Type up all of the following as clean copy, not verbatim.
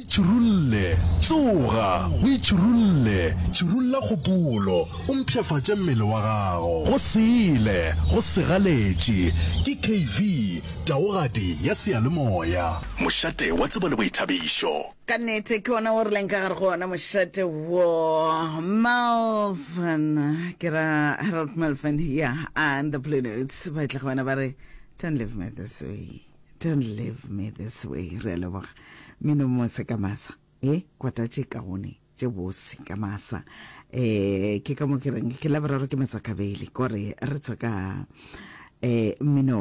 Chirulle, tsoga, o itširulle, tširulla kgopolo, o mpšhafatše mmele wa gago, go sele, go segaletše, ke KV, taogadi ya seyalemoya, mošate wa tsebo le boithabišo. Ka nnete ke ona o re leng ka gare go ona mošate wo Melvin ke ra Harold Melvin here and the Blue Notes ba tla go bona ba re don't leave me this way, don't leave me this way. Re leboga mino mo se ka masa kwata tše ka gone tše bose ka masa ke ka mo ke reng ke la boraro ke matsakabele gore re tsoka mino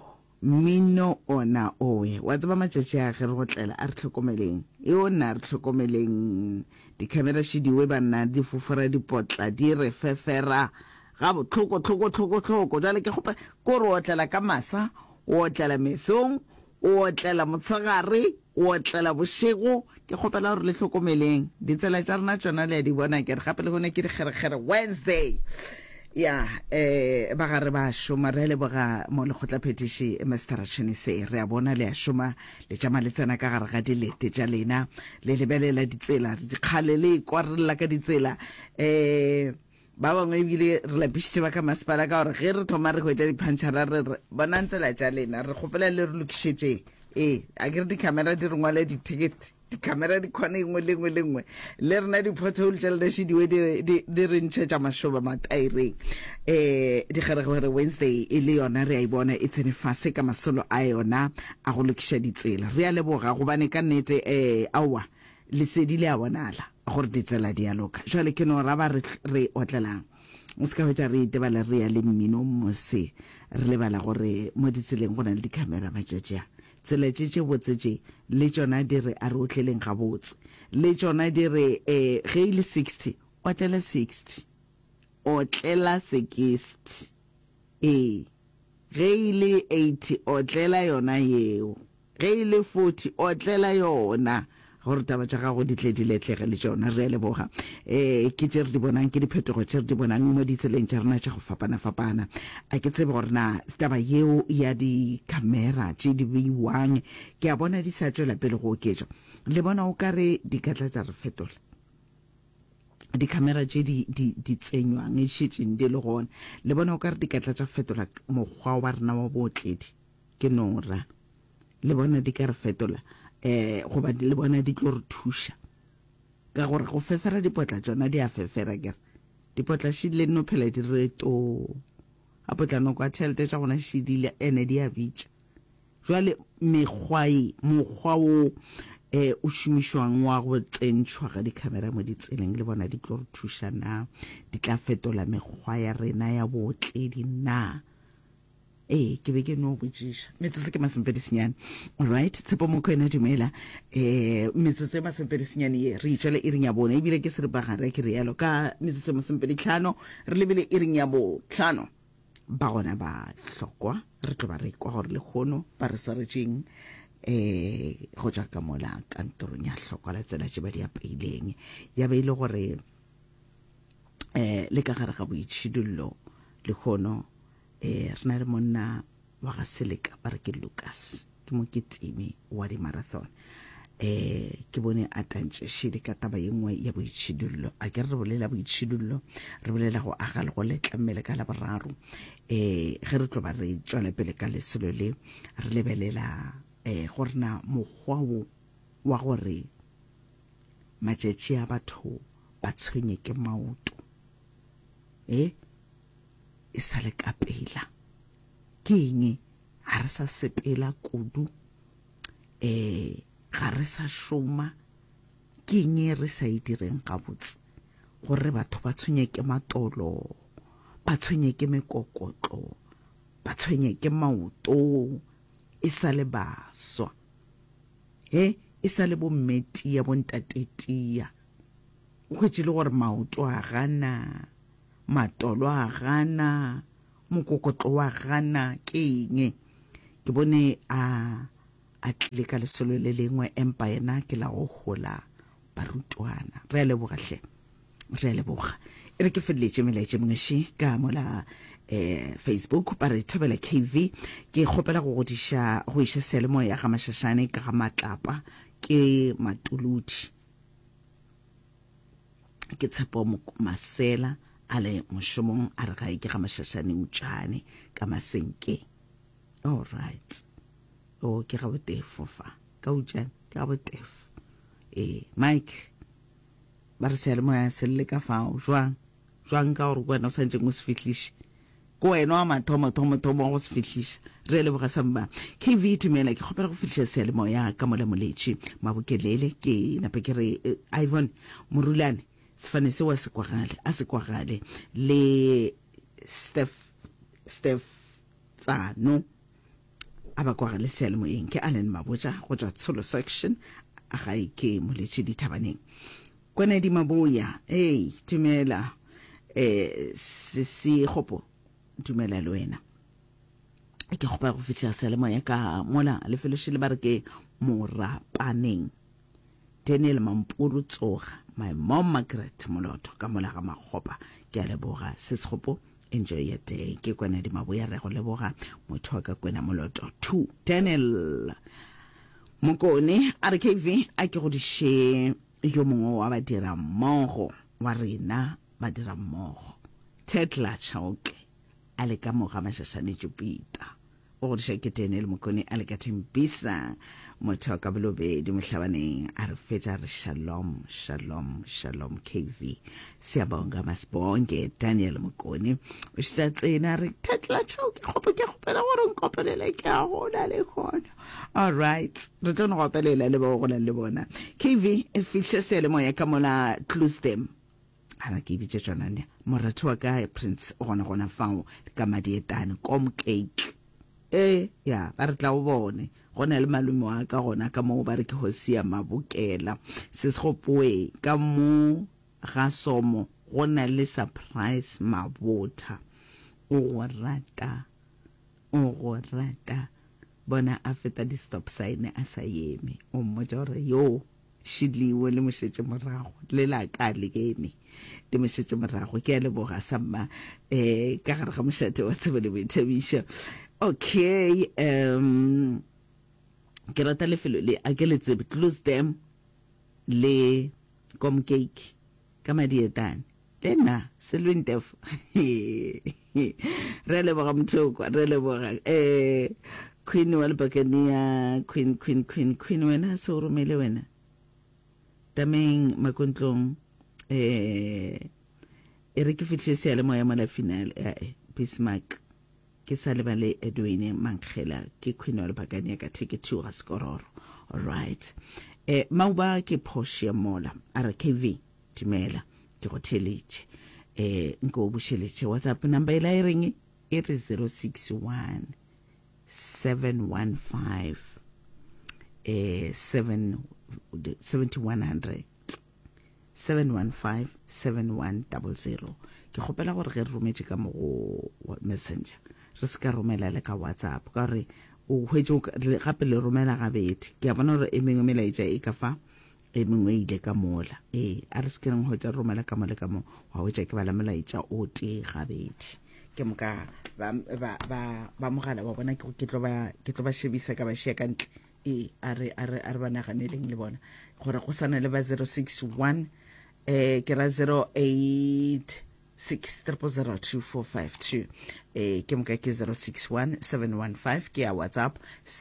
ona owe wa tsaba matšatši a ge re go tlela a re tlhokomeleng ona re tlhokomeleng di-camera šidiwe banna di fofora dipotla di re fefera ga botlhoko jale ke gopa ko re otlela ka masa o otlela mesong o otlela motshegare o otlela bošego ke kgopela gore le tlhokomeleng ditsela tša rena tšona le ya di bona ke re gape le gone ke dikgerekgere Wednesday ba gare ba šoma re leboga mo lekgotla phetiši Mr. Chinese re a bona le a šoma le tšama le tsena ka gare ga dilete tša lena le lebelela ditsela dikgale le kwarela ka ditsela ba bangwe ebile re lapišitše ba ka masepala ka gore ge re thoma re hwetša diphantšhara re bonang tsela tša lena re kgopela le re lokišetše a ke re di-camera di re ngwale di-ticket di-camera di kgone engwe le engwe le rena di-pothole tša lenašidiwe di re ntšhetša mašoba mataereng dikgeregere Wednesday e le yona re a e bona e tsene fase ka masolo a yona a go lokiša ditsela re a leboga gobane ka nnete aowa lesedi le a bonala gore ditsela di a loka jwale ke no ra ba re otlelang o se ka hwetša re itebala re ya le mmino mose re lebala gore mo ditseleng go na le di-camera matšatši a tsela tše botse le tšona di re a re otleleng ga botse le tšona di re ge ile 60 otlela 60 otlela 60 ge ile 80 otlela yona yeo ge ile 40 otlela yona gore taba tša gago di tle di letlege le tšona re a leboga ke tše re di bonang ke diphetogo tše re di bonang mo ditseleng tša rena tša go fapana a ke tsebe gore na taba yeo ya di-camera tše di beiwang ke a bona di sa tšwela pele go oketšwa le bona o ka re di ka tla tša re fetola di-camera tše di tsenywang e šetšeng di le gona le bona o ka re di ka tla tša fetola mokgwa wa rena wa bootledi ke nora le bona di ka re fetola goba le bona di tlo re thuša ka gore go fefera dipotla tšona di a fefera kere dipotla šidile no phela di reto a potlano kwa tšhelete tša gona šidile ene di a bitša jwale mokgwa wo o šomišwang wa go tsentšhwa ga di-camera mo ditseleng le bona di tlo re thuša na di tla fetola mekgwa ya rena ya bootledi na ke be ke no botšiša metsotso ke masempedisenyane alright tshepo moko ena dumela metsotso e masempedisenyane ye re itšwele e reng ya bona ebile ke seripagare ke rialo ka metsotso e masempeditlhano re lebile e reng ya botlhano ba gona ba hlokwa re tlo ba re kwa gore le kgono ba re swaretšeng go tša ka mola kantorong ya hlokwa la tsela tše ba di apeileng ya ba ile gore le ka gare ga boitšhidullo le kgono re na le monna wa ga Seleka ba re ke Lucas ke mo ke timi wa di-marathon ke bone a tantše šedi ka taba yengwe ya boitšhidullo a ke re bolela boitšhidullo re bolela go aga le go letla mmele ka laboraro ge re tlo ba re tšwela pele ka lesolo le re lebelela gore na mokgwa wo wa gore matšatši a batho ba tshwenye ke maoto e sa le ka pela ke eng ga re sa sepela kudu ga re sa šoma ke eng re sa e direng gabotse gore batho ba tshwenye ke matolo ba tshwenye ke mekokotlo ba tshwenye ke maoto e sa le baswa e sa le bommetia bontatetia o hwetše le gore maoto a gana matolo a gana mokokotlo wa gana ke eng ke bone a tlile ka lesolo le lengwe empa yena ke la go gola barutwana re a lebogahle re a leboga e re ke feleletše melaetše mengweši ka mola Facebook ba re Thobela KV ke kgopela go iša selemoya ga mašašane ka ga matlapa ke ke Matuludi ke Tshepo Masela a le moshomong a re ga ke ga Mashashane Utjane ka Masenke. All right. O ke ga botefo fa ka Utjane ka botefo. Mike ba re seyalemoya se le ka fao jwang ka gore wena o santse mo se fitlishe ko wena wa mathomo go se fitlishe re le boga samba KV Tumela ke gopela go fitlisha seyalemoya ka mola moletši Mabokelele ke nape ke re Ivan Morulane sefane se wa sekwagale le Steph Tsano a ba kwagale seyalemoyeng ke Allen Mabotja go tswa Tsholo section a ga ke moletši Dithabaneng kwana di Maboya Tumela se gopo Tumela le wena ke gopa go fitla seyalemoya ka mola le feloše le ba re ke Morapaneng Daniel Mampuru Tsoga my mom Margaret Moloto ka mola ga Magopa ke a leboga se segopo enjoy your day ke kwana di Maboya re go leboga motho ka kwena Moloto 2 Daniel Mokone RKV a ke go dishe yo mongwe wa badira mmogo wa rena badira mmogo Tetla Chauke a le ka moga Mashashane Jupiter o go dishe ke Daniel Mokone a le ka Timbisa motho ka Bolobedi Mohlabaneng a re fetša re shalom KV siyabonga masibonke Daniel Mokone o šitša tsena re Tetla Chauke ke gopela gore nkopelele ke a gola le gona. All right, re tlo no gopelela le ba go gola le bona KV e fitlhe seyalemoya ka mola Cloustem ana ke bitse tsona ne moratho wa ka Prince gona fao ka Madietane com cake ya ba re tla o bone gona le malume wa ka gona ka mo ba re ke Hosia Mabokela se segopoe ka mo ga Somo gona le surprise Mabotha o go rata bona a feta di stop sign a sa yeme o mmotsa gore yo shidliwe le mošetse morago le la ka le kene le mošetse morago ke a leboga Samba ka gare ga mošate wa tsebo le boithabišo. Okay, ke rata lefelo le a ke le tsebe Cloustem le com cake ka Madietane le nna Selwintef re leboga Mthoko re leboga Queen wa Lebakania Queen wena se o romele wena Tameng Makontlong e re ke fitlhe seyalemoya mo la final Bismarck ke sa lebale Edwin Mankgela ke Queen wa Lebakania ka take 2 ga Skororo. All right, mauba ke Porsche mola RKV Tumela ke go theletše nko bušeletše WhatsApp number e la e reng e re 061 715 7100 715 7100 ke gopela gore ge re rometše ka mo Messenger re se ka romela le ka WhatsApp ka gore o hwetše gape le romela gabedi ke a bona gore e mengwe melaetša e ka fa e mengwe ile ka mola a re se ke reng hwetša romela ka mo le ka mo wa hwetša ke bala melaetša o tee gabedi ke moka ba mogala wa bona ke tlo ba shebisa ka ba šia ka ntle a re ba naganeleng le bona gore go sana le ba 061 ke ra 086 ke moka ke 061 715 ke ya WhatsApp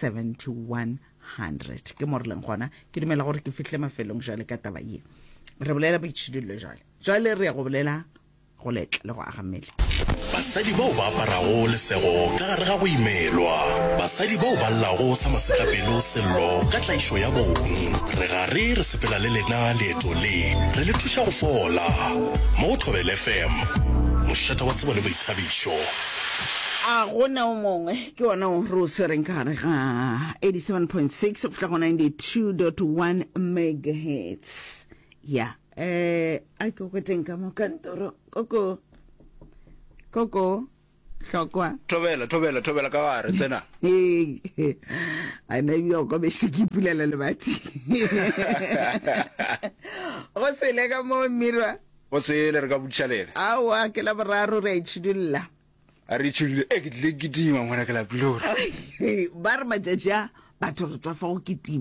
7100 ke moreleng gona ke dumela gore ke fihle mafelong jale ka taba ye re bolela boitšhidullo jale re ya go bolela go letla le go aga mmele. Basadi bao ba aparago lesego ka gare ga go imelwa, basadi bao ba llago sa masetlapelo sello ka tlaišo ya bong. Re gare re sepela le lena leeto le re le thuša go fola mo Thobela FM mošata wa tsebo le boithabišo. A gona o mongwe ke ona o re o swereng ka gare ga 87.6 go fihla go 92.1 megahertz ya a ke go teng ka mo kantoro Koko hlokwa Thobela ka gare tsena a na yo go be shikipulela le batsi o se le ka mo mirwa o se le re ka butšhalele awa ke la boraro re itšhidulla a re itšhudile ke tle ke tima ngwana ke la plora ba re matšatši a batho re tswa fa go kitima a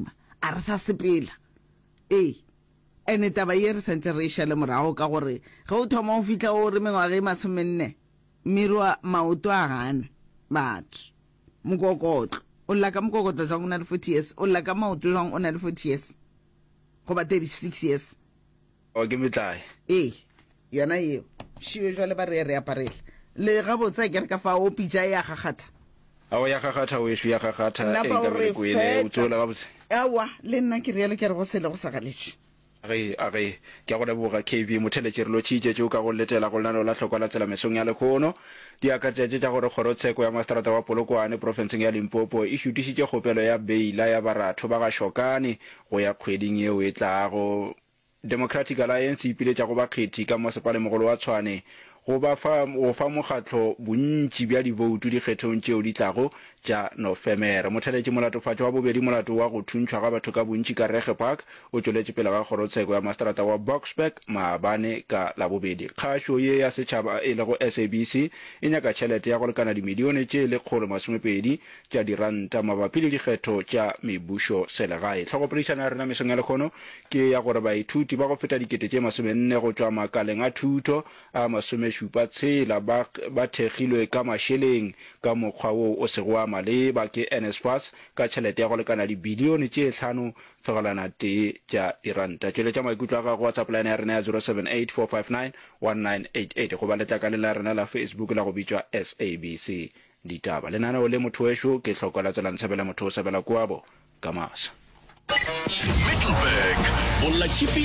a re sa sepela ene taba ye re sentse re ishale morago ka gore ge o thoma o fitlha o re mengwaga e 40 mirwa maoto a gana batho mokokotlo o lla ka mokokotlo jang o na le 40 years o lla ka maoto jang o na le 40 years go ba 36 years o ke metlae yona eo shio jwa le ba re aparele le ga botsa ke re ka fa o pitja ya gagatha a o ya gagatha o eshu ya gagatha Nna ba ka o re be kwele o tsola ga botse awa le nna ke rialo ke re go sele go sagaletse age ke a go leboga KB motheletše re lo tšhiitše tšeo ka go letela go lenaneo la tlhoko la tsela mesong ya lekgono diakatšetše tša gore kgorotsheko ya maseterata wa Polokwane profenseng ya Limpopo e šutišitše kgopelo ya beila ya baratho ba gašokane go ya kgweding yeo e tlago. Democratic Alliance e ipiletša go bakgethi ka mosepale-mogolo wa Tshwane go fa mokgatlo bontši bja diboutu dikgethong tšeo di tlago tša Nofemere. Motheletše molatofatšo wa bobedi molato wa go thuntšhwa ga batho ka bontši ka Rege Park o tšweletše pele ga kgorotsheko ya maseterata wa Boksburg maabane ka labobedi. Kgašo ye ya setšhaba e lego SABC e nyaka tšhelete ya go lekana dimilione tše 120 tša diranta mabapi le dikgetho tša mebušo selegae. Tlhogopedišano ya rena mesong ya lekgono ke ya gore baithuti ba go feta 40 go tšwa makaleng a thuto a 76 ba thekgilwe ka mašeleng ka mokgwa wo o sego wa maleba ke NSFAS ka tšhelete ya go lekana dibilione tše 5.1 tša diranta. Tšweletša maikutlo a gago WhatsApp line ya rena ya 0784591988 go ba letlakale la rena la Facebook la go bitšwa SABC ditaba. Lenaneo le motho wešo ke hloko la tsela ntshebela motho o sebela kwabo ka masa. Middleburg, Bola Chipi